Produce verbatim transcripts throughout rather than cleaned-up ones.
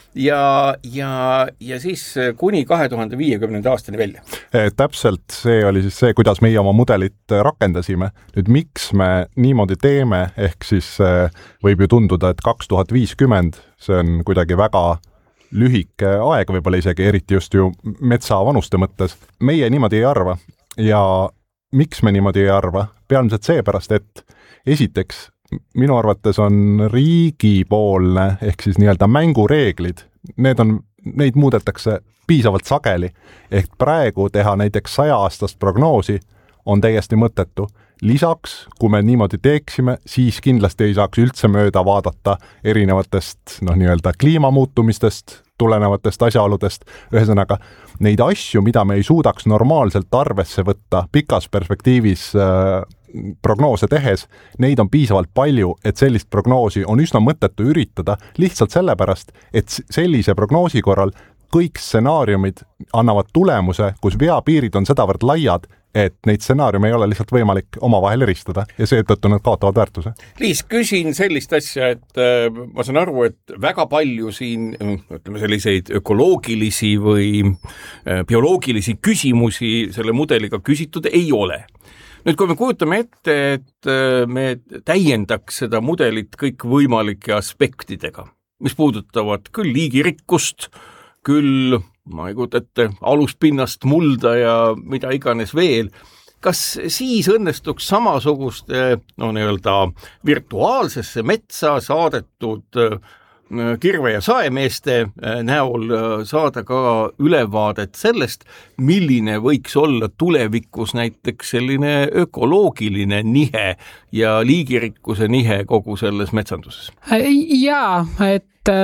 ja, ja, ja siis kuni kahe tuhande viiekümnenda aastani välja. Täpselt see oli siis see, kuidas meie oma mudelit rakendasime. Nüüd miks me niimoodi teeme, ehk siis võib ju tunduda, et kaks tuhat viiskümmend, see on kuidagi väga lühike aeg, võib-olla isegi eriti just ju metsa vanuste mõttes. Meie niimoodi ei arva ja miks me niimoodi ei arva? Peamiselt seepärast, et esiteks minu arvates on riigipoolne ehk siis nii-öelda mängureeglid, need on, neid muudetakse piisavalt sageli, ehk praegu teha näiteks saja-aastast prognoosi on täiesti mõttetu. Lisaks, kui me niimoodi teeksime, siis kindlasti ei saaks üldse mööda vaadata erinevatest noh, nii-öelda kliimamuutumistest, tulenevatest asjaoludest. Ühesõnaga, neid asju, mida me ei suudaks normaalselt arvesse võtta pikas perspektiivis äh, prognoose tehes, neid on piisavalt palju, et sellist prognoosi on üsna mõttetu üritada lihtsalt sellepärast, et sellise prognoosi korral kõik stsenaariumid annavad tulemuse, kus veapiirid on sedavõrd laiad, et neid stsenaariume ei ole lihtsalt võimalik omavahel eristada ja seetõttu nad kaotavad väärtuse. Liis, küsin sellist asja, et äh, ma saan aru, et väga palju siin ütleme selliseid ökoloogilisi või äh, bioloogilisi küsimusi selle mudeliga küsitud ei ole. Nüüd, kui me kujutame ette, et äh, me täiendaks seda mudelit kõik võimalike aspektidega, mis puudutavad küll liigirikkust, küll, ma ei kujuta ette, aluspinnast, mulda ja mida iganes veel, kas siis õnnestuks samasuguste no, nii-öelda virtuaalsesse metsa saadetud kirve- ja saemeeste näol saada ka ülevaadet sellest, milline võiks olla tulevikus näiteks selline ökoloogiline nihe ja liigirikkuse nihe kogu selles metsanduses? Jaa, et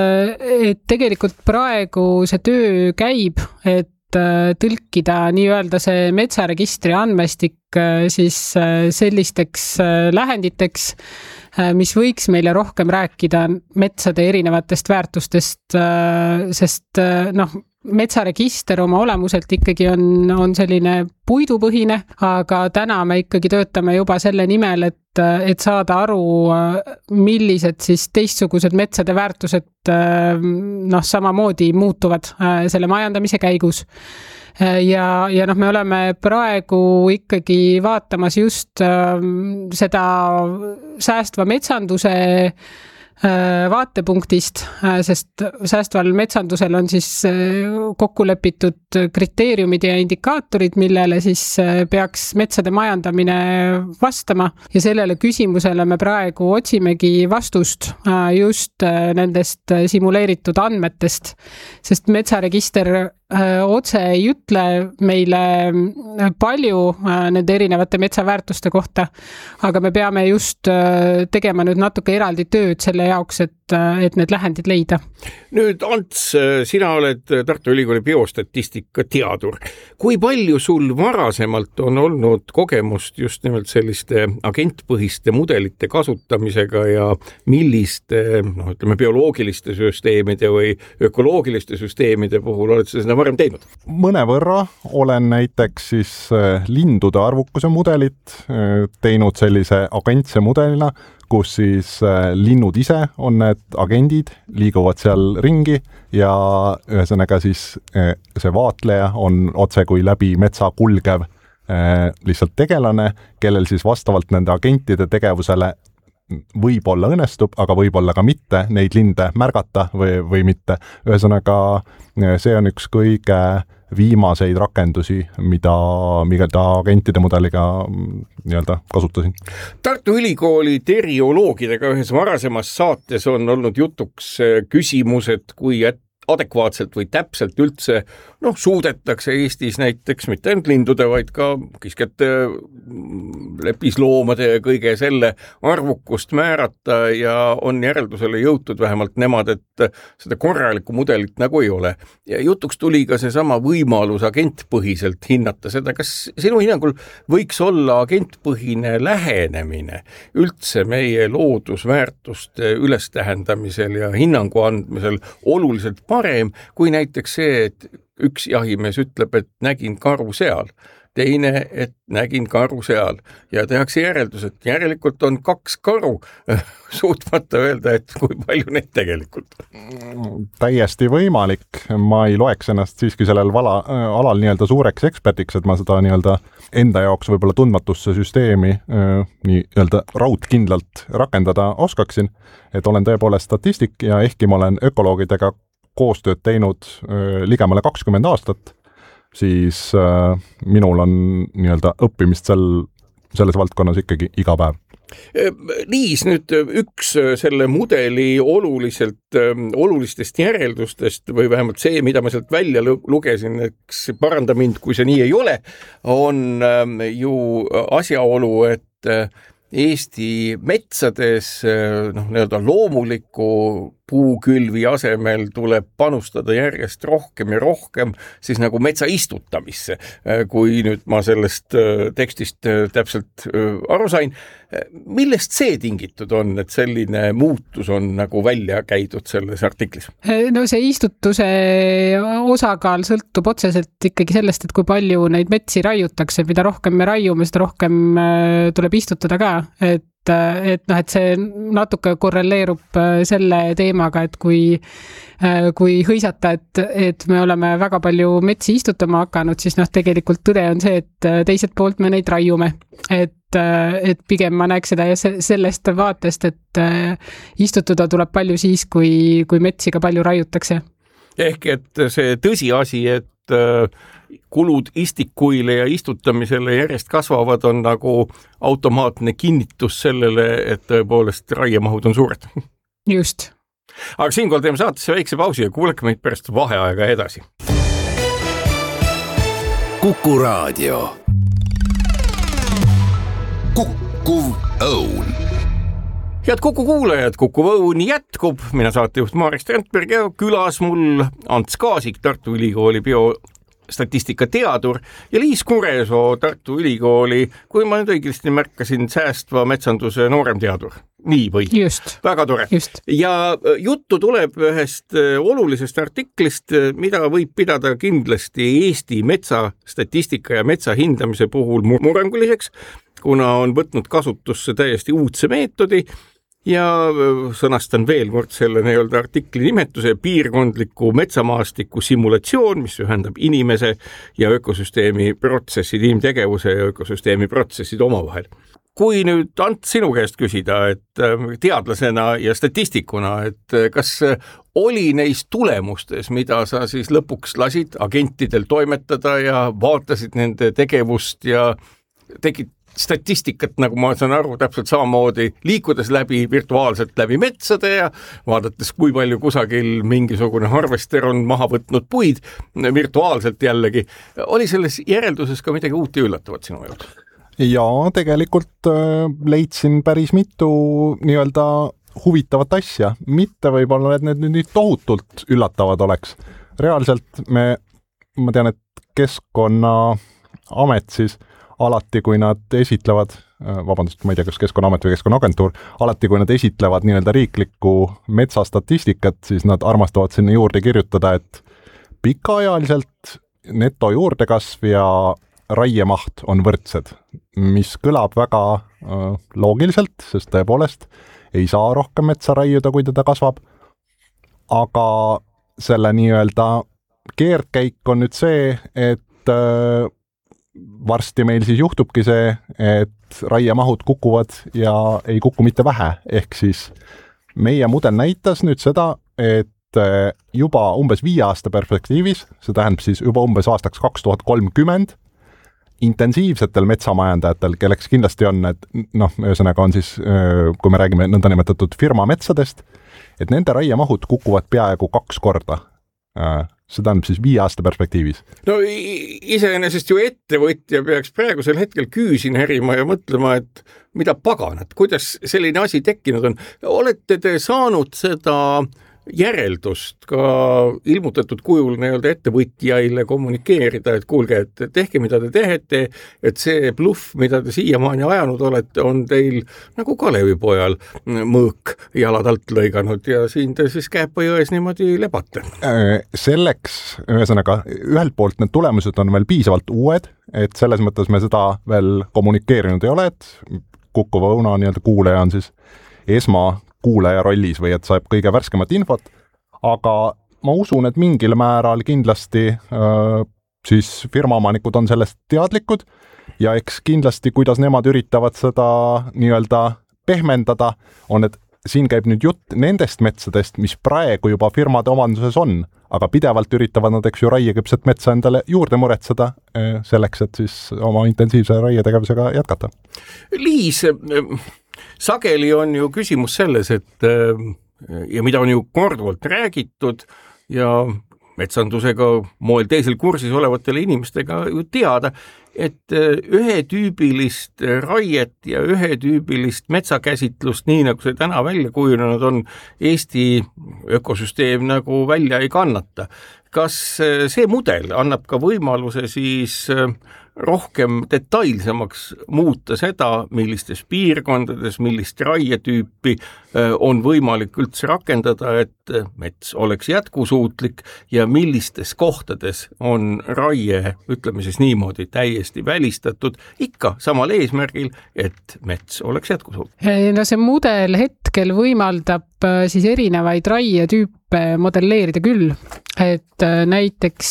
et tegelikult praegu see töö käib, et tõlkida nii-öelda see metsaregistri andmestik siis sellisteks lähenditeks, mis võiks meile rohkem rääkida metsade erinevatest väärtustest, sest noh, metsaregister oma olemuselt ikkagi on, on selline puidupõhine, aga täna me ikkagi töötame juba selle nimel, et, et saada aru, millised siis teistsugused metsade väärtused noh, samamoodi muutuvad selle majandamise käigus. Ja, ja noh, me oleme praegu ikkagi vaatamas just seda säästva metsanduse vaatepunktist, sest säästval metsandusel on siis kokku lepitud kriteeriumid ja indikaatorid, millele siis peaks metsade majandamine vastama ja sellele küsimusele me praegu otsimegi vastust just nendest simuleeritud andmetest, sest metsaregister otse ei ütle meile palju nende erinevate metsaväärtuste kohta, aga me peame just tegema nüüd natuke eraldi tööd selle jaoks, et, et need lähendid leida. Nüüd, Ants, sina oled Tartu Ülikooli biostatistika teadur. Kui palju sul varasemalt on olnud kogemust just nimelt selliste agentpõhiste mudelite kasutamisega ja milliste, noh, ütleme, bioloogiliste süsteemide või ökoloogiliste süsteemide puhul oled sa seda varem teinud? Mõnevõrra olen näiteks siis lindude arvukuse mudelit teinud sellise agentse mudelina, kus siis linnud ise on need agendid, liiguvad seal ringi ja ühesõnaga siis see vaatleja on otse kui läbi metsa kulgev lihtsalt tegelane, kellel siis vastavalt nende agentide tegevusele võib-olla õnnestub, aga võib-olla ka mitte neid linde märgata või, või mitte. Ühesõnaga, see on üks kõige viimaseid rakendusi, mida, mida agentide mudeliga nii-öelda kasutasin. Tartu Ülikooli terioloogidega ühes varasemas saates on olnud jutuks küsimused, kui adekvaatselt või täpselt üldse noh, suudetakse Eestis näiteks mitte ainult lindude, vaid ka kiskjate, lepisloomade ja kõige selle arvukust määrata ja on järeldusele jõutud vähemalt nemad, et seda korralikku mudelit nagu ei ole. Ja jutuks tuli ka seesama võimalus agentpõhiselt hinnata seda, kas sinu hinnangul võiks olla agentpõhine lähenemine üldse meie loodusväärtuste ülestähendamisel ja hinnangu andmisel oluliselt parem kui näiteks see, et üks jahimees ütleb, et nägin karu seal. teine, et nägin karu seal ja tehakse järeldus, et järelikult on kaks karu, suutmata öelda, et kui palju neid tegelikult on. Täiesti võimalik, ma ei loeks ennast siiski sellel vala, alal nii-öelda suureks ekspertiks, et ma seda nii-öelda enda jaoks võib-olla tundmatusse süsteemi nii-öelda raudkindlalt rakendada oskaksin, et olen tõepoolest statistik ja ehkki ma olen ökoloogidega koostööd teinud ligemale kakskümmend aastat, siis äh, minul on nii-öelda õppimist sel, selles valdkonnas ikkagi iga päev. Liis, nüüd üks selle mudeli oluliselt, olulistest järeldustest või vähemalt see, mida ma sealt välja lugesin, eks paranda mind, kui see nii ei ole, on ju asjaolu, et Eesti metsades noh, nii-öelda loomuliku puukülvi asemel tuleb panustada järjest rohkem ja rohkem siis nagu metsa istutamisse, kui nüüd ma sellest tekstist täpselt aru sain. Millest see tingitud on, et selline muutus on nagu välja käidud selles artiklis? No see istutuse osakaal sõltub otseselt ikkagi sellest, et kui palju neid metsi raiutakse, mida rohkem me raiume, seda rohkem tuleb istutada ka, et et noh, et see natuke korreleerub selle teemaga, et kui, kui hõisata, et, et me oleme väga palju metsi istutama hakanud, siis noh, tegelikult tõde on see, et teiselt poolt me neid raiume. Et, et pigem ma näeks seda sellest vaatest, et istutada tuleb palju siis, kui, kui metsi ka palju raiutakse. Ehk et see tõsiasi, et kulud istikuile ja istutamisele järjest kasvavad, on nagu automaatne kinnitus sellele, et tõepoolest raiemahud on suured. Just. Aga siinkohal teeme saatesse väikse pausi ja kuulake meid pärast vaheaega edasi. Kuku Raadio. Kukkuv õun. Head Kuku kuulajad, Kukkuv õun jätkub. Mina saatejuht Maarik Strandberg ja külas mul Ants Kaasik, Tartu Ülikooli biostatistika teadur ja Liis Kuresoo, Tartu Ülikooli, kui ma nüüd õigesti märkasin, säästva metsanduse nooremteadur. Nii või? Just. Väga tore. Just. Ja juttu tuleb ühest olulisest artiklist, mida võib pidada kindlasti Eesti metsastatistika ja metsa hindamise puhul murranguliseks, kuna on võtnud kasutusse täiesti uudse meetodi ja sõnastan veel kord selle nii-öelda artikli nimetuse piirkondliku metsamaastiku simulatsioon, mis ühendab inimese ja ökosüsteemi protsessid, inimtegevuse ja ökosüsteemi protsessid omavahel. Kui nüüd Ant sinu käest küsida, et teadlasena ja statistikuna, et kas oli neis tulemustes, mida sa siis lõpuks lasid agentidel toimetada ja vaatasid nende tegevust ja tegid statistikat, nagu ma saan aru, täpselt samamoodi liikudes läbi virtuaalselt läbi metsade ja vaadates, kui palju kusagil mingisugune harvester on maha võtnud puid virtuaalselt jällegi. Oli selles järelduses ka midagi uut ja üllatavat sinu jaoks? Ja tegelikult leidsin päris mitu nii-öelda huvitavat asja. Mitte võib-olla, et need nüüd tohutult üllatavad oleks. Reaalselt me, ma tean, et Keskkonnaamet siis alati, kui nad esitlevad, vabandust, ma ei tea, kas Keskkonnaamet või Keskkonnaagentuur, alati, kui nad esitlevad nii-öelda riiklikku metsastatistikat, siis nad armastavad sinna juurde kirjutada, et pikaajaliselt neto juurdekasv ja raiemaht on võrdsed, mis kõlab väga äh, loogiliselt, sest tõepoolest ei saa rohkem metsa raiuda, kui teda kasvab, aga selle nii-öelda keerdkäik on nüüd see, et äh, varsti meil siis juhtubki see, et raiemahud kukuvad ja ei kuku mitte vähe, ehk siis meie mudel näitas nüüd seda, et juba umbes viie aasta perspektiivis, see tähendab siis juba umbes aastaks kaks tuhat kolmkümmend, intensiivsetel metsamajandajatel, kelleks kindlasti on, et noh, ühesõnaga on siis, kui me räägime nõndanimetatud firma metsadest, et nende raiemahud kukuvad peaaegu kaks korda. See tähendab siis viie aasta perspektiivis. No iseenesest ju ettevõtja peaks praegusel hetkel küüsi närima ja mõtlema, et mida paganat, kuidas selline asi tekkinud on. Olete te saanud seda järeldust ka ilmutatud kujul nii-öelda ettevõtjaile kommunikeerida, et kuulge, et tehke, mida te tehete, et see bluff, mida te siiamaani ajanud olete, on teil nagu Kalevipojal mõõk jalad alt lõiganud ja siin te siis Kääpa jões niimoodi lebate. Selleks, ühesõnaga, ühelt poolt need tulemused on veel piisavalt uued, et selles mõttes me seda veel kommunikeerinud ei ole, et Kuku Õuna nii-öelda kuulaja on siis esma kuulaja rollis või et saab kõige värskemat infot, aga ma usun, et mingil määral kindlasti äh, siis firmaomanikud on sellest teadlikud ja eks kindlasti, kuidas nemad üritavad seda nii-öelda pehmendada, on, et siin käib nüüd jutt nendest metsadest, mis praegu juba firmade omanduses on, aga pidevalt üritavad nad, eks ju, raieküpset metsa endale juurde muretseda äh, selleks, et siis oma intensiivse raietegevusega jätkata. Liis, sageli on ju küsimus selles, et ja mida on ju korduvalt räägitud ja metsandusega moel teisel kursis olevatele inimestega ju teada, et ühetüübilist raiet ja ühetüübilist metsakäsitlust, nii nagu see täna välja kujunenud on, Eesti ökosüsteem nagu välja ei kannata. Kas see mudel annab ka võimaluse siis rohkem detailsemaks muuta seda, millistes piirkondades, millist raietüüpi on võimalik üldse rakendada, et mets oleks jätkusuutlik ja millistes kohtades on raie, ütleme siis niimoodi, täiesti välistatud, ikka samal eesmärgil, et mets oleks jätkusuutlik. No see mudel hetkel võimaldab siis erinevaid raietüüpe modelleerida küll, et näiteks,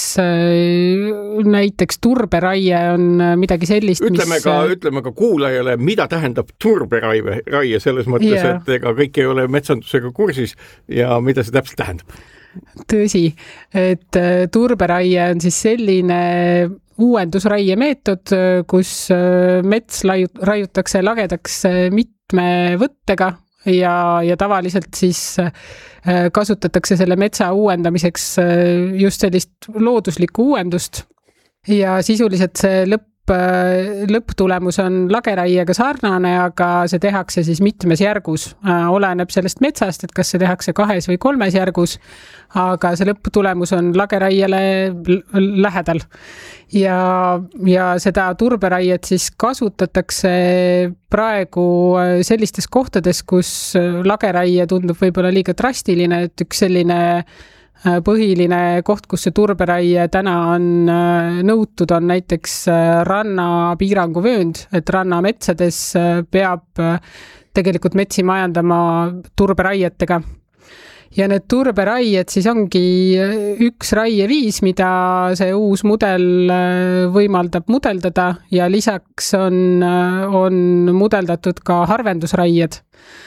näiteks turberaie on midagi sellist, ütleme mis... ka, ütleme ka kuulajale, mida tähendab turberaie raie selles mõttes, yeah. et ega kõik ei ole metsandusega kursis ja mida see täpselt tähendab? Tõsi, et turberaie on siis selline uuendusraie meetod, kus mets raiutakse lagedaks mitme võttega ja, ja tavaliselt siis kasutatakse selle metsa uuendamiseks just sellist looduslikku uuendust ja sisuliselt see lõpp lõpptulemus on lageraiega sarnane, aga see tehakse siis mitmes järgus. Oleneb sellest metsast, et kas see tehakse kahes või kolmes järgus, aga see lõpptulemus on lageraiele lähedal. Ja, ja seda turberaie siis kasutatakse praegu sellistes kohtades, kus lageraie tundub võib-olla liiga drastiline, et üks selline põhiline koht, kus see turberaie täna on nõutud, on näiteks rannapiiranguvöönd, et rannametsades peab tegelikult metsi majandama turberaietega. Ja need turberaied siis ongi üks raieviis, mida see uus mudel võimaldab mudeldada ja lisaks on, on mudeldatud ka harvendusraied.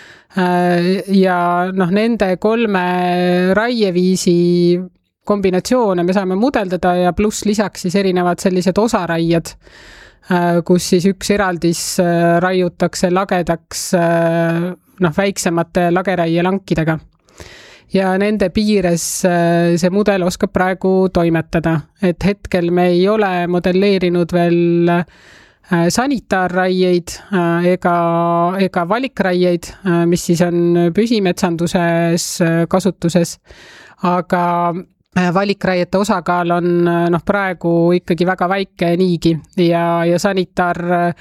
Ja noh, nende kolme raieviisi kombinatsioone me saame mudeldada ja pluss lisaks siis erinevad sellised osaraied, kus siis üks eraldis raiutakse lagedaks noh, väiksemate lageraie lankidega. Ja nende piires see mudel oskab praegu toimetada, et hetkel me ei ole modelleerinud veel sanitaarraieid ega, ega valikraieid, mis siis on püsimetsanduses kasutuses, aga valikraiete osakaal on noh, praegu ikkagi väga väike niigi ja, ja sanitaarraied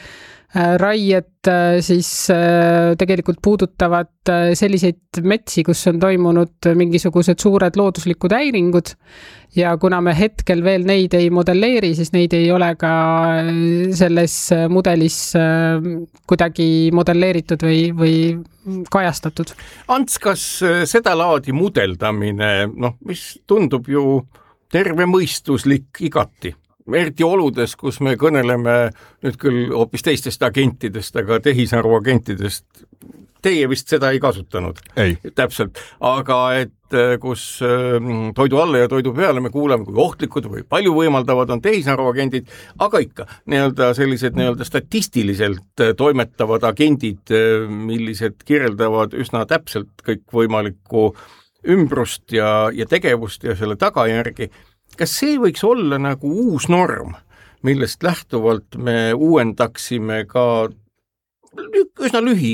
siis tegelikult puudutavad selliseid metsi, kus on toimunud mingisugused suured looduslikud häiringud ja kuna me hetkel veel neid ei modelleeri, siis neid ei ole ka selles mudelis kuidagi modelleeritud või, või kajastatud. Ants, kas seda laadi mudeldamine, noh, mis tundub ju tervemõistuslik igati, eriti oludes, kus me kõneleme nüüd küll hoopis teistest agentidest, aga tehisaru agentidest, teie vist seda ei kasutanud. Ei. Täpselt, aga et kus toidu alla ja toidu peale me kuuleme, kui ohtlikud või palju võimaldavad on tehisaru agendid, aga ikka nii-öelda sellised nii-öelda statistiliselt toimetavad agendid, millised kirjeldavad üsna täpselt kõik võimalikku ümbrust ja, ja tegevust ja selle tagajärgi. Kas see võiks olla nagu uus norm, millest lähtuvalt me uuendaksime ka üsna lühi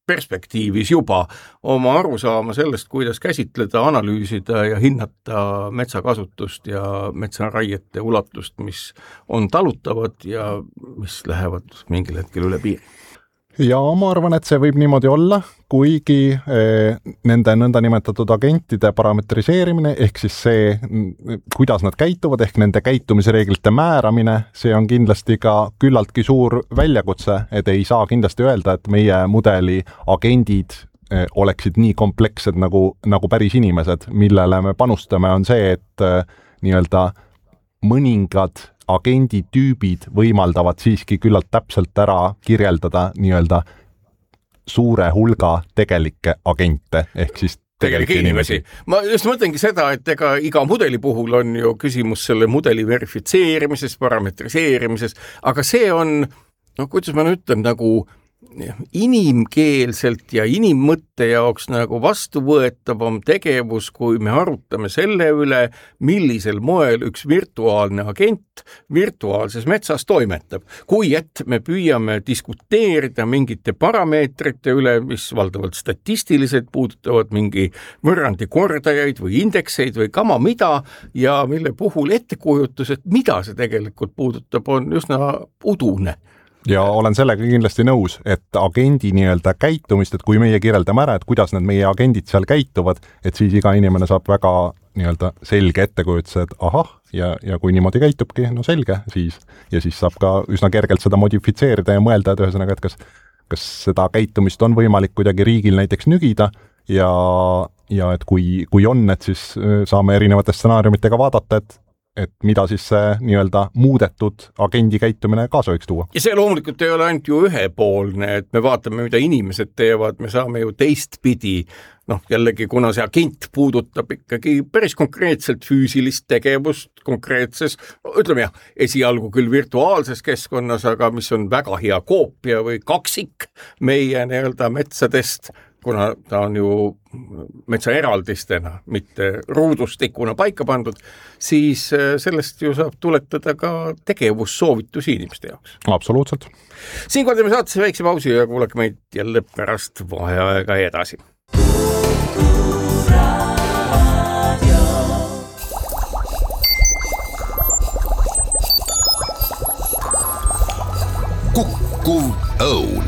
perspektiivis juba oma arusaama sellest, kuidas käsitleda, analüüsida ja hinnata metsakasutust ja metsaraiete ulatust, mis on talutavad ja mis lähevad mingil hetkel üle piiri. Ja ma arvan, et see võib niimoodi olla, kuigi eh, nende nõndanimetatud agentide parametriseerimine, ehk siis see, kuidas nad käituvad, ehk nende käitumisreeglite määramine, see on kindlasti ka küllaltki suur väljakutse, et ei saa kindlasti öelda, et meie mudeli agendid eh, oleksid nii komplekssed nagu, nagu päris inimesed, millele me panustame, on see, et eh, nii-öelda mõningad agenditüübid võimaldavad siiski küllalt täpselt ära kirjeldada nii-öelda suure hulga tegelikke agente, ehk siis tegelikke inimesi. Ma just mõtlengi seda, et ega iga mudeli puhul on ju küsimus selle mudeli verifitseerimises, parametriseerimises, aga see on, no kuidas ma nüüd ütlen, nagu inimkeelselt ja inimmõtte jaoks nagu vastuvõetavam tegevus, kui me arutame selle üle, millisel moel üks virtuaalne agent virtuaalses metsas toimetab. Kui et me püüame diskuteerida mingite parameetrite üle, mis valdavalt statistiliselt puudutavad mingi võrrandi kordajaid või indekseid või kama mida ja mille puhul ettekujutus, et mida see tegelikult puudutab, on üsna udune. Ja olen sellega kindlasti nõus, et agendi nii-öelda käitumist, et kui meie kirjeldame ära, et kuidas need meie agendid seal käituvad, et siis iga inimene saab väga nii-öelda selge ettekujutuse, et ahah, ja, ja kui niimoodi käitubki, no selge, siis ja siis saab ka üsna kergelt seda modifitseerida ja mõelda, et ühesõnaga, et kas, kas seda käitumist on võimalik kuidagi riigil näiteks nügida ja, ja et kui, kui on, et siis saame erinevate stsenaariumitega vaadata, et et mida siis see nii-öelda muudetud agendi käitumine kaasa võiks tuua. Ja see loomulikult ei ole ainult ju ühepoolne, et me vaatame, mida inimesed teevad, me saame ju teistpidi, noh jällegi, kuna see agent puudutab ikkagi päris konkreetselt füüsilist tegevust konkreetses, ütleme jah, esialgu küll virtuaalses keskkonnas, aga mis on väga hea koopia või kaksik meie nii-öelda metsadest, kuna ta on ju metsaeraldistena, mitte ruudustikuna paika pandud, siis sellest ju saab tuletada ka tegevussoovitusi inimeste jaoks. Absoluutselt. Siinkohal teeme saatesse väikse pausi ja kuulake meid jälle pärast vaheaega edasi. Kukkuv Õun.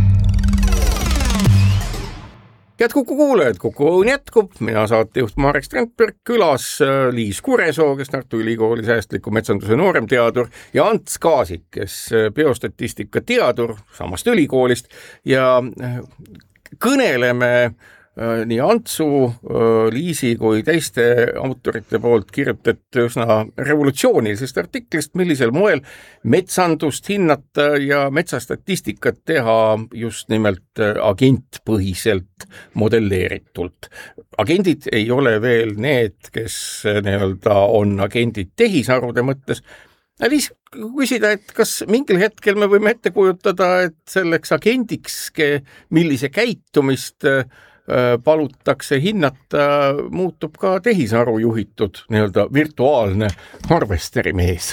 Head Kuku kuulajad, Kuku Õun jätkub, mina saatejuht Marek Strandberg, külas Liis Kuresoo, kes Tartu Ülikooli säästliku metsanduse nooremteadur ja Ants Kaasik, kes biostatistika teadur samast ülikoolist ja kõneleme nii Antsu, Liisi kui teiste autorite poolt kirjutatud üsna revolutsioonilisest artiklist, millisel moel metsandust hinnata ja metsastatistikat teha just nimelt agentpõhiselt modelleeritult. Agendid ei ole veel need, kes nii-öelda on agendid tehisarude mõttes. Liis, küsida, et kas mingil hetkel me võime ette kujutada, et selleks agendiks, millise käitumist palutakse hinnata, muutub ka tehisaru juhitud nii-öelda virtuaalne harvesteri mees?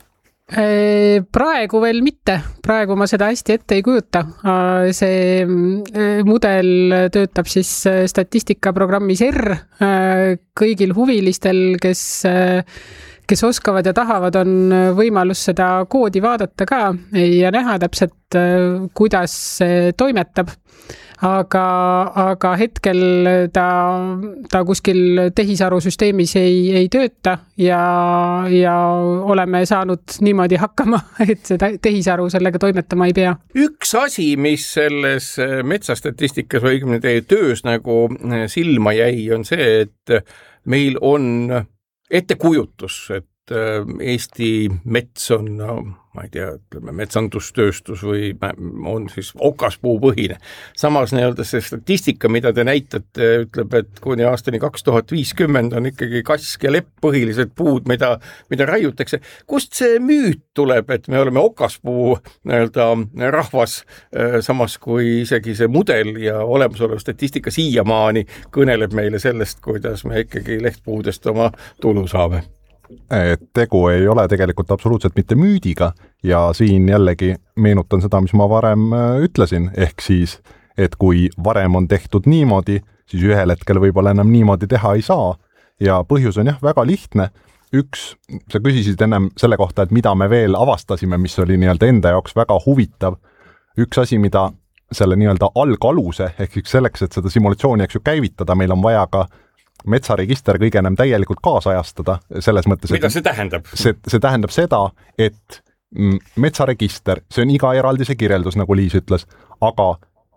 Praegu veel mitte, praegu ma seda hästi ette ei kujuta. See mudel töötab siis statistikaprogrammis R kõigil huvilistel, kes kes oskavad ja tahavad, on võimalus seda koodi vaadata ka ja näha täpselt, kuidas see toimetab. Aga, aga hetkel ta, ta kuskil tehisarusüsteemis ei, ei tööta ja, ja oleme saanud niimoodi hakkama, et see tehisaru sellega toimetama ei pea. Üks asi, mis selles metsastatistikas või õigemini teie töös nagu silma jäi, on see, et meil on ettekujutus, et Eesti mets on, no, ma ei tea, ütleme, metsandustööstus või on siis okaspuu põhine. Samas nii-öelda see statistika, mida te näitate, ütleb, et kuni aastani kaks tuhat viiskümmend on ikkagi kask ja lepp põhilised puud, mida, mida raiutakse. Kust see müüt tuleb, et me oleme okaspuu nii-öelda rahvas, samas kui isegi see mudel ja olemasolev statistika siiamaani kõneleb meile sellest, kuidas me ikkagi lehtpuudest oma tulu saame? Et tegu ei ole tegelikult absoluutselt mitte müüdiga ja siin jällegi meenutan seda, mis ma varem ütlesin, ehk siis, et kui varem on tehtud niimoodi, siis ühel hetkel võib-olla enam niimoodi teha ei saa ja põhjus on jah väga lihtne. Üks, sa küsisid ennem selle kohta, et mida me veel avastasime, mis oli nii-öelda enda jaoks väga huvitav. Üks asi, mida selle nii-öelda algaluse, ehk selleks, et seda simulatsiooni eks ju käivitada, meil on vaja ka metsaregister kõige enam täielikult kaasajastada, selles mõttes, mida see tähendab? See, see tähendab seda, et metsaregister, see on iga eraldise kirjeldus, nagu Liis ütles, aga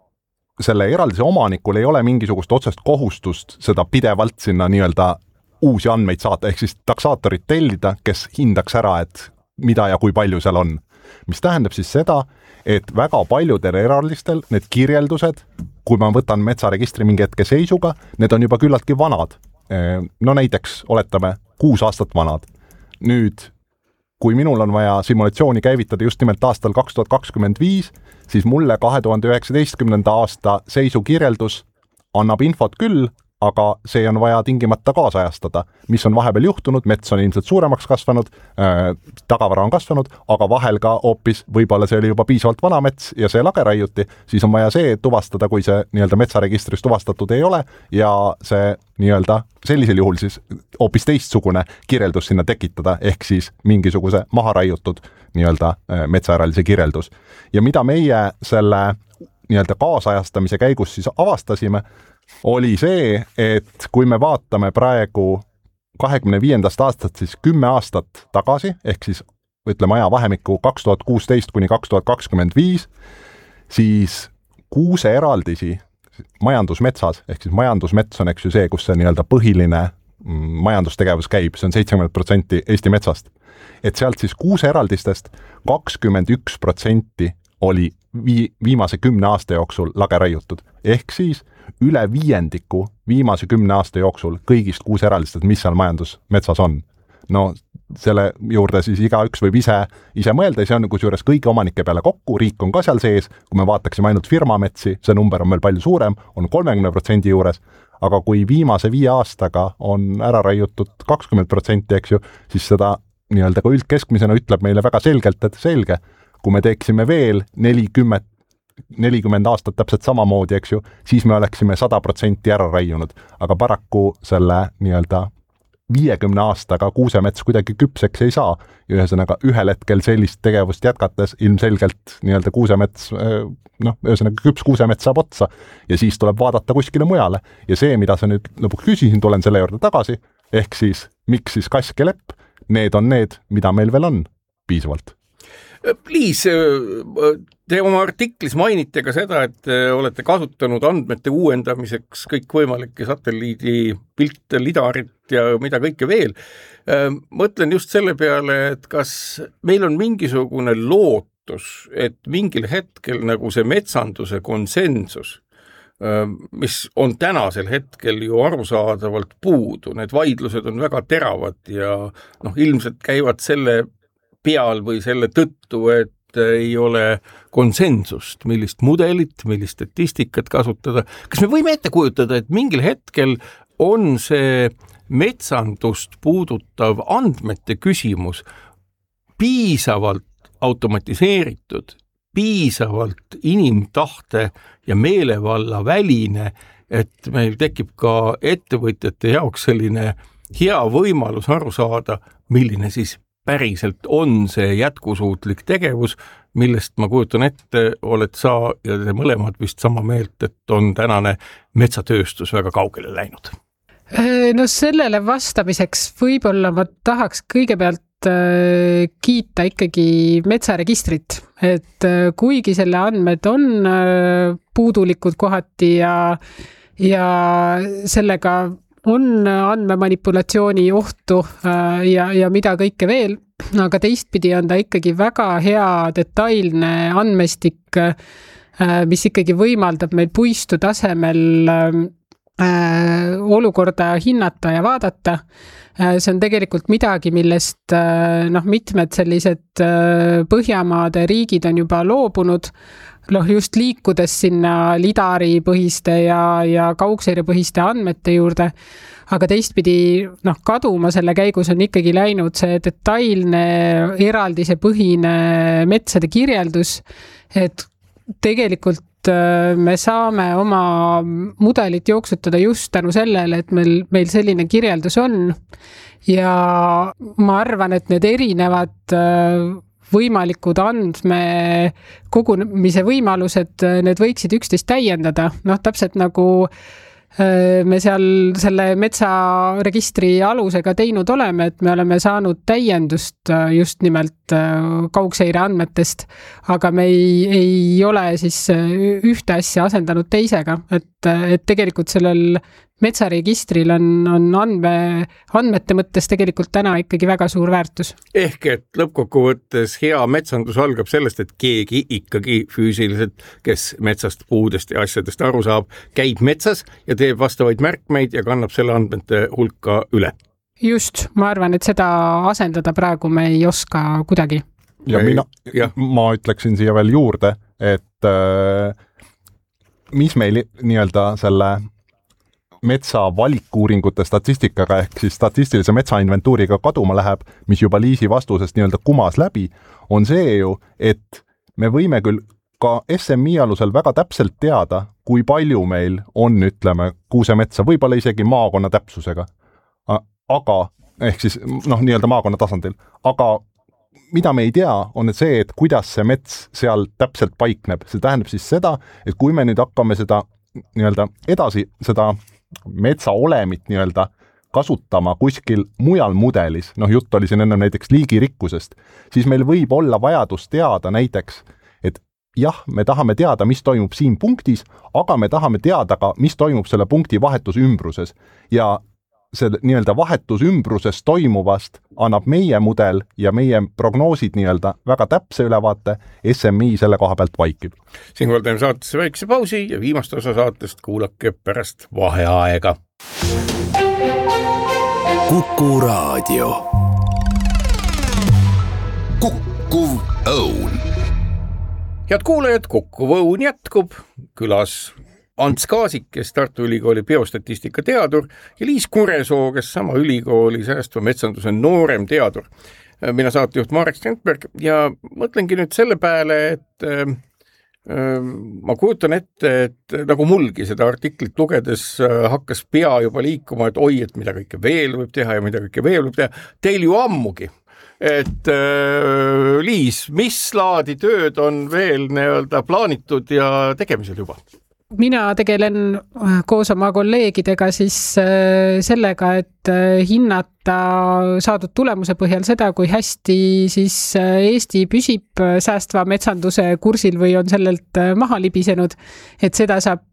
selle eraldise omanikul ei ole mingisugust otsest kohustust seda pidevalt sinna nii-öelda uusi andmeid saata, ehk siis taksaatorit tellida, kes hindaks ära, et mida ja kui palju seal on. Mis tähendab siis seda, et väga paljudel eraldistel need kirjeldused, kui ma võtan metsaregistri mingi hetke seisuga, need on juba küllaltki vanad. No näiteks oletame kuus aastat vanad. Nüüd, kui minul on vaja simulatsiooni käivitada just nimelt aastal kaks tuhat kakskümmend viis, siis mulle kahe tuhande üheksateistkümnenda aasta seisukirjeldus annab infot küll, aga see on vaja tingimata kaasajastada. Mis on vahepeal juhtunud, mets on ilmselt suuremaks kasvanud, äh, tagavara on kasvanud, aga vahel ka hoopis võib-olla see oli juba piisavalt vana mets ja see lage raiuti, siis on vaja see tuvastada, kui see nii-öelda metsaregistris tuvastatud ei ole ja see nii-öelda sellisel juhul siis hoopis teistsugune kirjeldus sinna tekitada, ehk siis mingisuguse maha raiutud nii-öelda metsaeraldise kirjeldus. Ja mida meie selle nii-öelda kaasajastamise käigus siis avastasime, oli see, et kui me vaatame praegu kahekümne viiendast aastat siis kümme aastat tagasi, ehk siis ütleme ajavahemikku kaks tuhat kuusteist kuni kaks tuhat kakskümmend viis, siis kuuse eraldisi majandusmetsas, ehk siis majandusmets on eks ju see, kus see nii-öelda põhiline majandustegevus käib, see on seitsekümmend protsenti Eesti metsast. Et sealt siis kuuse eraldistest kakskümmend üks protsenti oli vii, viimase kümne aasta jooksul lage raiutud. Ehk siis üle viiendiku viimase kümne aasta jooksul kõigist kuus eraldistest, mis seal majandusmetsas on. No selle juurde siis igaüks võib ise, ise mõelda ja see on kusjuures kõigi omanike peale kokku, riik on ka seal sees, kui me vaataksime ainult firmametsi, see number on meil palju suurem, on kolmekümne protsendi juures, aga kui viimase viie aastaga on ära raiutud kakskümmend protsenti, eks ju, siis seda nii-öelda ka üldkeskmisena ütleb meile väga selgelt, et selge, kui me teeksime veel nelikümmend, nelikümmend aastat täpselt samamoodi, eks ju, siis me oleksime sada protsenti ära raiunud, aga paraku selle nii-öelda viiekümne aastaga kuusemets kuidagi küpseks ei saa. Ühesõnaga ühel hetkel sellist tegevust jätkates ilmselgelt nii-öelda kuusemets, noh, ühesõnaga küps kuusemets saab otsa ja siis tuleb vaadata kuskile mujale. Ja see, mida sa nüüd lõpuks küsisin, tulen selle juurde tagasi, ehk siis miks siis kask ja lepp, need on need, mida meil veel on piisavalt. Liis, te oma artiklis mainite ka seda, et olete kasutanud andmete uuendamiseks kõikvõimalikke satelliidi pilte, lidarit ja mida kõike veel. Mõtlen just selle peale, et kas meil on mingisugune lootus, et mingil hetkel nagu see metsanduse konsensus, mis on tänasel hetkel ju arusaadavalt puudu, need vaidlused on väga teravad ja noh, ilmselt käivad selle peal või selle tõttu, et ei ole konsensust, millist mudelit, millist statistikat kasutada. Kas me võime ette kujutada, et mingil hetkel on see metsandust puudutav andmete küsimus piisavalt automatiseeritud, piisavalt inimtahte ja meelevalla väline, et meil tekib ka ettevõtjate jaoks selline hea võimalus aru saada, milline siis päriselt on see jätkusuutlik tegevus, millest ma kujutan ette, oled sa ja te mõlemad vist sama meelt, et on tänane metsatööstus väga kaugele läinud. No sellele vastamiseks võib-olla ma tahaks kõigepealt kiita ikkagi metsaregistrit, et kuigi selle andmed on puudulikud kohati ja, ja sellega on andmemanipulatsiooni ohtu ja, ja mida kõike veel, aga teistpidi on ta ikkagi väga hea detailne andmestik, mis ikkagi võimaldab meil puistu tasemel olukorda hinnata ja vaadata. See on tegelikult midagi, millest noh, mitmed sellised Põhjamaade riigid on juba loobunud, noh, just liikudes sinna lidari põhiste ja, ja kaugseire põhiste andmete juurde, aga teistpidi noh, kaduma selle käigus on ikkagi läinud see detailne eraldise põhine metsade kirjeldus, et tegelikult me saame oma mudelit jooksutada just tänu sellele, et meil, meil selline kirjeldus on ja ma arvan, et need erinevad võimalikud andmekogumise võimalused, need võiksid üksteist täiendada, noh täpselt nagu me seal selle metsaregistri alusega teinud oleme, et me oleme saanud täiendust just nimelt kaugseire andmetest, aga me ei, ei ole siis ühte asja asendanud teisega, et, et tegelikult sellel metsaregistril on, on andme, andmete mõttes tegelikult täna ikkagi väga suur väärtus. Ehk et lõppkokkuvõttes hea metsandus algab sellest, et keegi ikkagi füüsiliselt, kes metsast, puudest ja asjadest aru saab, käib metsas ja teeb vastavaid märkmeid ja kannab selle andmete hulka üle. Just, ma arvan, et seda asendada praegu me ei oska kuidagi. Ja mina, ja. ma ütleksin siia veel juurde, et äh, mis meil nii-öelda selle metsa valikuuringute statistikaga ehk siis statistilise metsainventuuriga kaduma läheb, mis juba Liisi vastusest nii-öelda kumas läbi, on see ju, et me võime küll ka S M I alusel väga täpselt teada, kui palju meil on, ütleme, kuusemetsa, võib-olla isegi maakonna täpsusega. Aga, ehk siis noh, nii-öelda maakonna tasandil, aga mida me ei tea, on et see, et kuidas see mets seal täpselt paikneb. See tähendab siis seda, et kui me nüüd hakkame seda nii-öelda edasi, seda metsa olemit nii-öelda kasutama kuskil mujal mudelis, noh jutt oli siin enne näiteks liigirikkusest, siis meil võib olla vajadus teada näiteks, et jah, me tahame teada, mis toimub siin punktis, aga me tahame teada ka, mis toimub selle punkti vahetusümbruses ja see nii-öelda vahetusümbruses toimuvast annab meie mudel ja meie prognoosid nii-öelda väga täpse ülevaate, S M I selle koha pealt vaikib. Siinkohal teeme saatesse väikse pausi ja viimast osa saatest kuulake pärast vaheaega. Kuku Raadio. Kukkuv Õun. Head kuulajad, Kukkuv Õun jätkub. Külas Ants Kaasik, kes Tartu Ülikooli biostatistika teadur ja Liis Kuresoo, kes sama ülikooli säästva metsanduse noorem teadur. Mina saatejuht Marek Strandberg ja mõtlengi nüüd selle peale, et äh, ma kujutan ette, et nagu mulgi seda artiklit lugedes äh, hakkas pea juba liikuma, et oi, et mida kõike veel võib teha ja mida kõike veel võib teha. Teil ju ammugi. Et äh, Liis, mis laadi tööd on veel nii-öelda plaanitud ja tegemisel juba? Mina tegelen koos oma kolleegidega siis sellega, et hinnata saadud tulemuse põhjal seda, kui hästi siis Eesti püsib säästva metsanduse kursil või on sellelt maha libisenud, et seda saab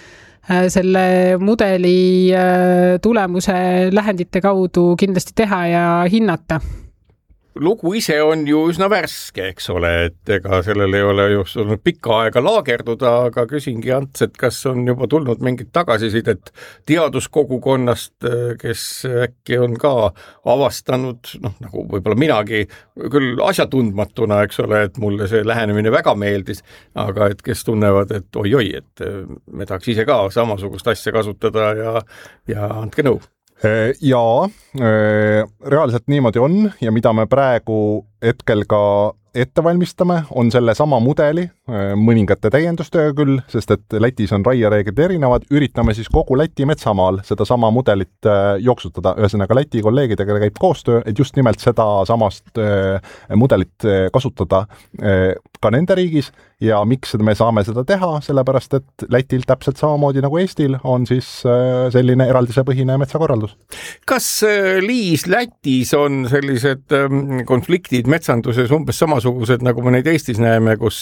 selle mudeli tulemuse lähendite kaudu kindlasti teha ja hinnata. Lugu ise on ju üsna värske, eks ole, et ega sellel ei ole just olnud pikka aega laagerduda, aga küsingi Ants, et kas on juba tulnud mingit tagasisidet teaduskogukonnast, kes äkki on ka avastanud, noh, nagu võib-olla minagi, küll asjatundmatuna, eks ole, et mulle see lähenemine väga meeldis, aga et kes tunnevad, et oi-oi, et me tahaks ise ka samasugust asja kasutada ja, ja andke nõu. Jaa, reaalselt niimoodi on ja mida me praegu hetkel ka ette valmistame, on selle sama mudeli, mõningate täiendustöö küll, sest et Lätis on raiereeglid erinevad, üritame siis kogu Läti metsamaal seda sama mudelit jooksutada, ühesõnaga Läti kolleegidega käib koostöö, et just nimelt seda samast mudelit kasutada ka nende riigis ja miks me saame seda teha, sellepärast et Lätil täpselt samamoodi nagu Eestil on siis selline eraldisepõhine metsakorraldus. Kas Liis Lätis on sellised konfliktid metsanduses umbes samasugused, nagu me neid Eestis näeme, kus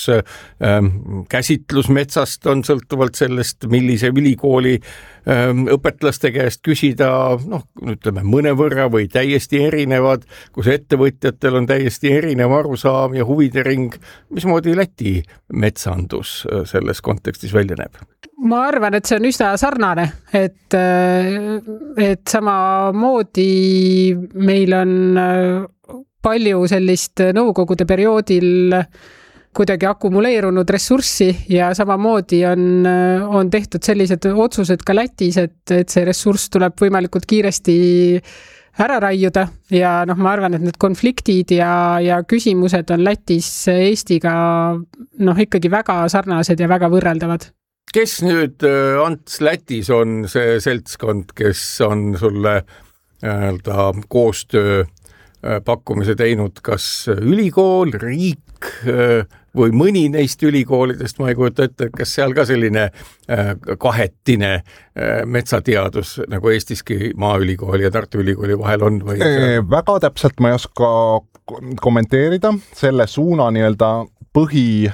käsitlus metsast on sõltuvalt sellest, millise ülikooli õpetlaste käest küsida, noh, ütleme mõnevõrra või täiesti erinevad, kus ettevõtjatel on täiesti erinev arusaam ja huvide ring, mismoodi Läti metsandus selles kontekstis välja näeb? Ma arvan, et see on üsna sarnane, et, et samamoodi meil on palju sellist nõukogude perioodil kuidagi akumuleerunud ressurssi ja samamoodi on, on tehtud sellised otsused ka Lätis, et, et see ressurss tuleb võimalikult kiiresti ära raiuda ja noh, ma arvan, et need konfliktid ja, ja küsimused on Lätis Eestiga noh, ikkagi väga sarnased ja väga võrreldavad. Kes nüüd, Ants, Lätis on see seltskond, kes on sulle öelda, koostöö pakkumise teinud, kas ülikool, riik või mõni neist ülikoolidest, ma ei kujuta ette, kas seal ka selline kahetine metsateadus, nagu Eestiski Maaülikooli ja Tartu Ülikooli vahel on? Või e, väga täpselt ma ei oska kommenteerida, selle suuna nii-öelda põhi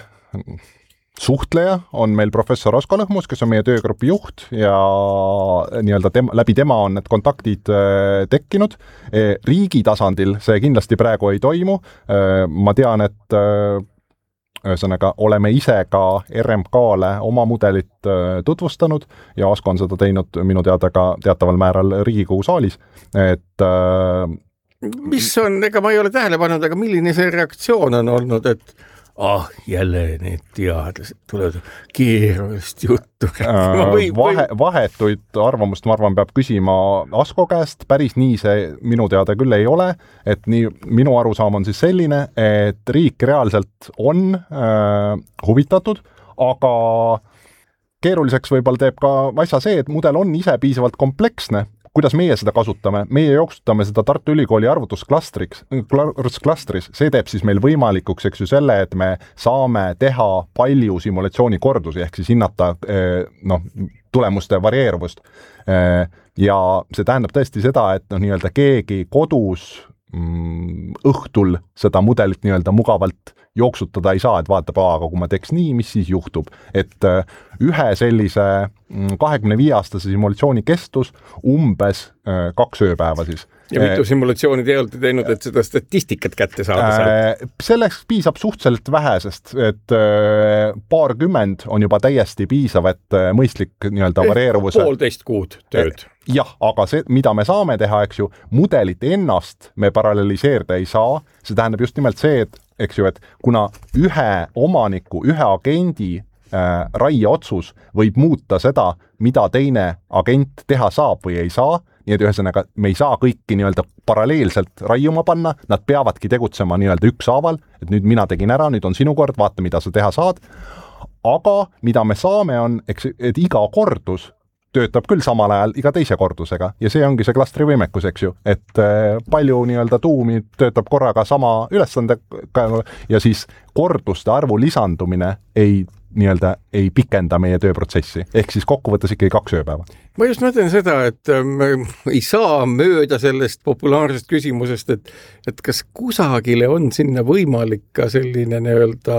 suhtleja on meil professor Asko Lõhmus, kes on meie töögrupi juht ja nii-öelda tema, läbi tema on need kontaktid äh, tekkinud. E, riigi tasandil see kindlasti praegu ei toimu. E, ma tean, et äh, ühesõnaga oleme ise ka R M K-le oma mudelit äh, tutvustanud ja Asko on seda teinud minu teada ka teataval määral Riigikogu saalis. Et äh, mis on, ega ma ei ole tähele pannud, aga milline see reaktsioon on olnud, et ah, jälle need teadlased tulevad keerulist juttu. Või, Vahe, vahetuid arvamust, ma arvan, peab küsima Asko käest. Päris nii see minu teada küll ei ole. Et nii, minu arusaam on siis selline, et riik reaalselt on äh, huvitatud, aga keeruliseks võib-olla teeb ka asja see, et mudel on ise piisavalt kompleksne. Kuidas meie seda kasutame? Meie jooksutame seda Tartu Ülikooli arvutusklastriks, klastris. See teeb siis meil võimalikuks, eks ju, selle, et me saame teha palju simulatsiooni kordusi, ehk siis hinnata no, tulemuste varieeruvust. Ja see tähendab tõesti seda, et no, nii-öelda keegi kodus mm, õhtul seda mudelit nii-öelda mugavalt jooksutada ei saa, et vaatab, aga kui ma teeks nii, mis siis juhtub. Et ühe sellise kahekümne viie aastase simulatsiooni kestus umbes kaks ööpäeva siis. Ja mitu simulatsiooni te olete teinud, et seda statistikat kätte saada sealt? Selleks piisab suhteliselt vähesest, et paarkümmend on juba täiesti piisav, et mõistlik nii-öelda varieeruvuse. Poolteist kuud tööd. Jah, aga see, mida me saame teha, eks ju, mudelit ennast me paralleliseerida ei saa. See tähendab just nimelt see, et eks ju, et kuna ühe omaniku, ühe agendi äh, raieotsus võib muuta seda, mida teine agent teha saab või ei saa, nii et ühesõnaga me ei saa kõiki nii-öelda paralleelselt raiuma panna, nad peavadki tegutsema nii-öelda ükshaaval, et nüüd mina tegin ära, nüüd on sinu kord, vaata, mida sa teha saad. Aga mida me saame on, eks, et iga kordus töötab küll samal ajal iga teise kordusega ja see ongi see klastri võimekus, eks ju, et äh, palju nii-öelda tuumi töötab korraga sama ülesande ja siis korduste arvu lisandumine ei nii-öelda ei pikenda meie tööprotsessi, ehk siis kokkuvõttes ikkagi kaks ööpäeva. Ma just mõtlen seda, et me ei saa mööda sellest populaarsest küsimusest, et, et kas kusagile on sinna võimalik ka selline nii-öelda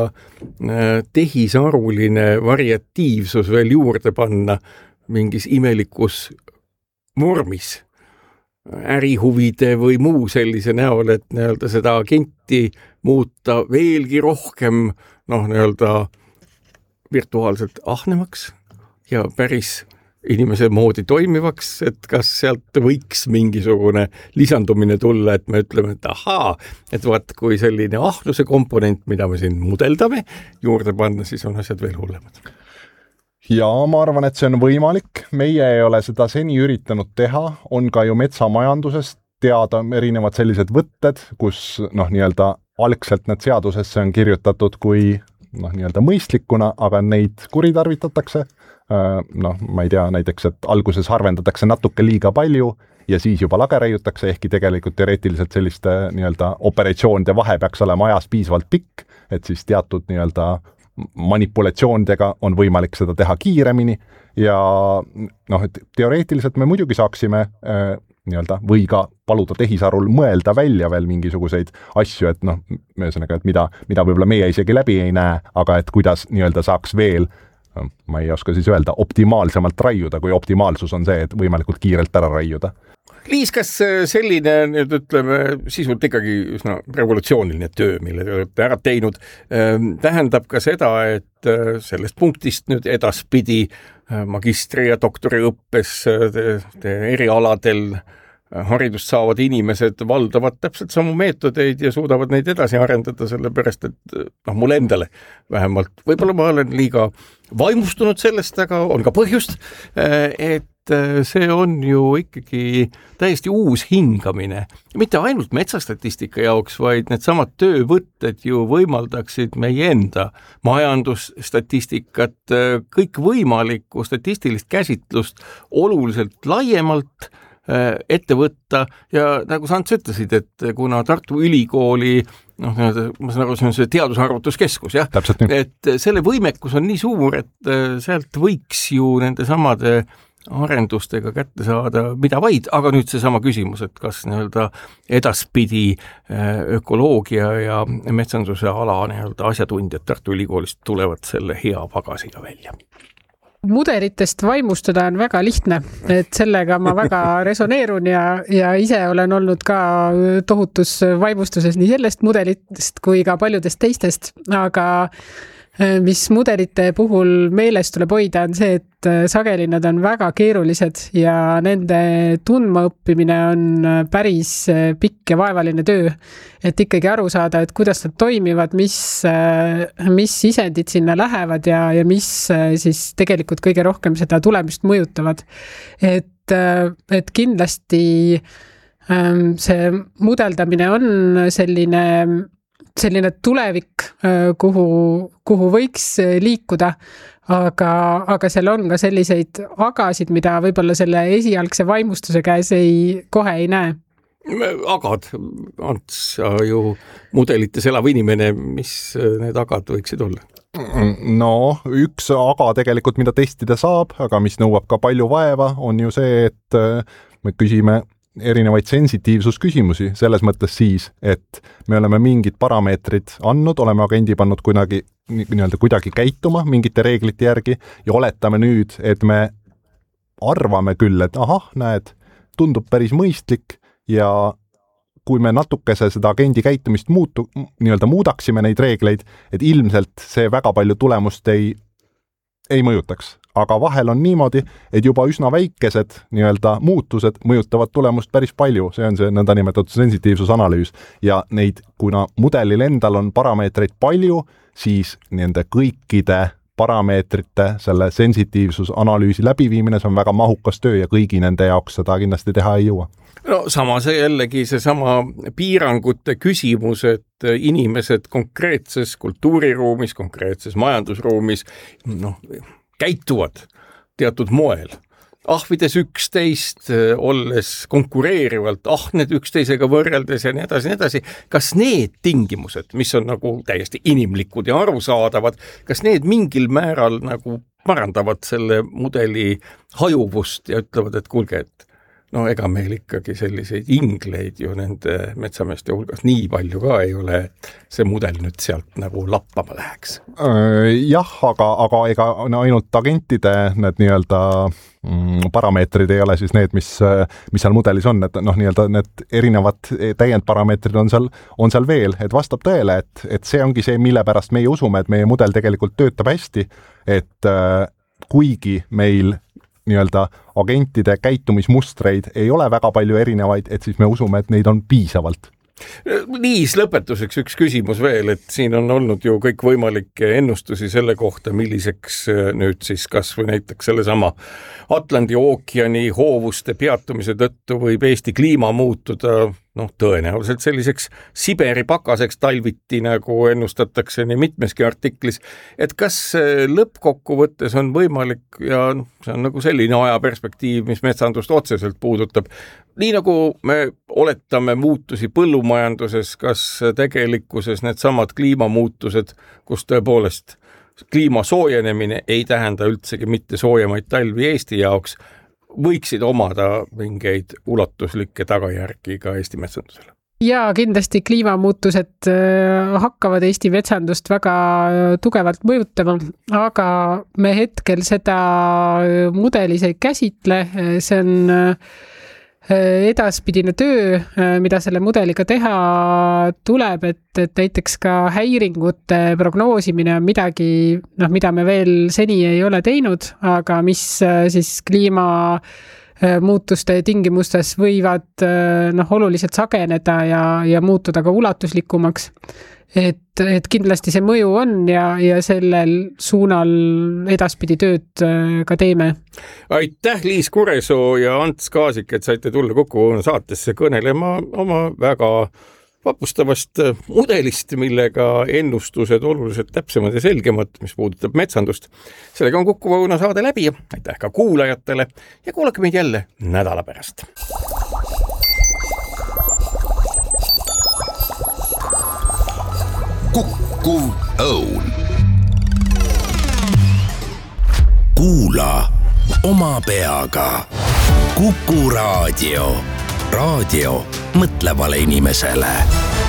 tehisaruline variatiivsus veel juurde panna mingis imelikus vormis, ärihuvide või muu sellise näol, et nii-öelda seda agenti muuta veelgi rohkem noh, nii-öelda virtuaalselt ahnemaks ja päris inimese moodi toimivaks, et kas sealt võiks mingisugune lisandumine tulla, et me ütleme, et ahaa, et vaat kui selline ahnuse komponent, mida me siin mudeldame, juurde panna, siis on asjad veel hullemad. Ja ma arvan, et see on võimalik. Meie ei ole seda seni üritanud teha. On ka ju metsamajandusest teada erinevad sellised võtted, kus noh, nii-öelda algselt need seadusesse on kirjutatud kui noh, nii-öelda mõistlikuna, aga neid kuritarvitatakse. Noh, ma ei tea, näiteks, et alguses harvendatakse natuke liiga palju ja siis juba lage raiutakse, ehkki tegelikult teoreetiliselt selliste nii-öelda operatsioonide vahe peaks olema ajas piisavalt pikk, et siis teatud nii-öelda manipulatsioonidega on võimalik seda teha kiiremini ja noh, et teoreetiliselt me muidugi saaksime äh, nii-öelda või ka paluda tehisarul mõelda välja veel mingisuguseid asju, et noh, ühesõnaga, et mida, mida võib-olla meie isegi läbi ei näe, aga et kuidas nii-öelda saaks veel, ma ei oska siis öelda, optimaalsemalt raiuda, kui optimaalsus on see, et võimalikult kiirelt ära raiuda. Liis, kas selline, nüüd ütleme, sisult ikkagi üsna revolutsiooniline töö, mille te olete ära teinud, tähendab ka seda, et sellest punktist nüüd edaspidi magistri- ja doktoriõppes te, te erialadel haridust saavad inimesed valdavad täpselt samu meetodeid ja suudavad neid edasi arendada, sellepärast et noh, mul endale vähemalt, võib-olla ma olen liiga vaimustunud sellest, aga on ka põhjust, et et see on ju ikkagi täiesti uus hingamine. Mitte ainult metsastatistika jaoks, vaid need samad töövõtted ju võimaldaksid meie enda majandusstatistikat, kõik võimalikku statistilist käsitlust oluliselt laiemalt ette võtta ja nagu sa Ants ütlesid, et kuna Tartu Ülikooli noh, ma saan aru, see on see teadusarvutuskeskus, jah, et selle võimekus on nii suur, et sealt võiks ju nende samade arendustega kätte saada mida vaid, aga nüüd see sama küsimus, et kas nii-öelda edaspidi ökoloogia ja metsanduse ala nii-öelda asjatundjad Tartu Ülikoolist tulevad selle hea pagasiga välja. Mudelitest vaimustada on väga lihtne, et sellega ma väga resoneerun ja, ja ise olen olnud ka tohutus vaimustuses nii sellest mudelitest kui ka paljudest teistest, aga mis mudelite puhul meeles tuleb hoida, on see, et sageli nad on väga keerulised ja nende tundma õppimine on päris pikk ja vaevaline töö, et ikkagi aru saada, et kuidas nad toimivad, mis, mis sisendid sinna lähevad ja, ja mis siis tegelikult kõige rohkem seda tulemust mõjutavad. Et, et kindlasti see mudeldamine on selline selline tulevik, kuhu, kuhu võiks liikuda, aga, aga seal on ka selliseid agasid, mida võib-olla selle esialgse vaimustuse käes ei, kohe ei näe. Agad, Ants, ju mudelites elav inimene, mis need agad võiksid olla? No, üks aga tegelikult, mida testida saab, aga mis nõuab ka palju vaeva, on ju see, et me küsime erinevaid sensitiivsusküsimusi, selles mõttes siis, et me oleme mingid parameetrid andnud, oleme agendi pannud kuidagi, nii-öelda kuidagi käituma mingite reeglite järgi ja oletame nüüd, et me arvame küll, et ahah, näed, tundub päris mõistlik ja kui me natukese seda agendi käitumist muutu, nii-öelda muudaksime neid reegleid, et ilmselt see väga palju tulemust ei, ei mõjutaks. Aga vahel on niimoodi, et juba üsna väikesed nii-öelda muutused mõjutavad tulemust päris palju, see on see nõnda nimetatud sensitiivsusanalüüs ja neid, kuna mudelil endal on parameetreid palju, siis nende kõikide parameetrite selle sensitiivsusanalüüsi läbiviimine, see on väga mahukas töö ja kõigi nende jaoks seda kindlasti teha ei jõua. No sama see jällegi see sama piirangute küsimus, et inimesed konkreetses kultuuriruumis, konkreetses majandusruumis noh, käituvad teatud moel. Ahvides üksteist, olles konkureerivalt ahned üksteisega võrreldes ja nii edasi, nii edasi. Kas need tingimused, mis on nagu täiesti inimlikud ja arusaadavad, kas need mingil määral nagu parandavad selle mudeli hajuvust ja ütlevad, et kuulge, et no ega meil ikkagi selliseid ingleid ju nende metsameeste hulgas nii palju ka ei ole, et see mudel nüüd sealt nagu lappama läheks. Jah, aga, aga ega no, ainult agentide need nii-öelda mm, parameetrid ei ole siis need, mis, mis seal mudelis on, et noh, nii-öelda need erinevad täiendparameetrid on seal, on seal veel, et vastab tõele, et, et see ongi see, mille pärast meie usume, et meie mudel tegelikult töötab hästi, et äh, kuigi meil nii-öelda agentide käitumismustreid ei ole väga palju erinevaid, et siis me usume, et neid on piisavalt. Liis, lõpetuseks üks küsimus veel, et siin on olnud ju kõik võimalikke ennustusi selle kohta, milliseks nüüd siis kas või näiteks selle sama Atlandi ookeani hoovuste peatumise tõttu võib Eesti kliima muutuda noh, tõenäoliselt selliseks Siberi pakaseks talviti, nagu ennustatakse nii mitmeski artiklis, et kas lõppkokkuvõttes on võimalik ja noh, see on nagu selline ajaperspektiiv, mis metsandust otseselt puudutab, nii nagu me oletame muutusi põllumajanduses, kas tegelikkuses need samad kliimamuutused, kus tõepoolest kliima soojenemine ei tähenda üldsegi mitte soojemaid talvi Eesti jaoks, võiksid omada mingeid ulatuslikke tagajärgi ka Eesti metsandusele? Ja kindlasti kliimamuutused hakkavad Eesti metsandust väga tugevalt mõjutama, aga me hetkel seda mudelis ei käsitle, see on edaspidine töö, mida selle mudeliga teha tuleb, et, et näiteks ka häiringute prognoosimine on midagi, noh, mida me veel seni ei ole teinud, aga mis siis kliima muutuste tingimustes võivad noh, oluliselt sageneda ja, ja muutuda ka ulatuslikumaks. Et, et kindlasti see mõju on ja, ja sellel suunal edaspidi tööd ka teeme. Aitäh, Liis Kuresoo ja Ants Kaasik, et saite tulla Kuku saatesse kõnelema oma väga vapustavast mudelist, millega ennustused oluliselt täpsemad ja selgemad, mis puudutab metsandust. Sellega on Kuku saade läbi. Aitäh ka kuulajatele ja kuulake meid jälle nädala pärast. Kuku Õun. Kuula oma peaga. Kuku Raadio. Raadio mõtlevale inimesele.